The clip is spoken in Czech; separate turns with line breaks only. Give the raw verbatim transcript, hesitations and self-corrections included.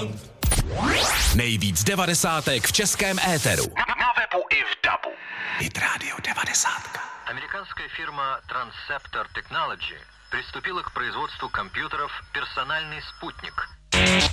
Bond.
Nejvíc devadesátek v českém éteru.
Na webu i v dabu.
Hit Radio девяносто.
Американская фирма Transceptor Technology приступила к производству компьютеров «Персональный спутник».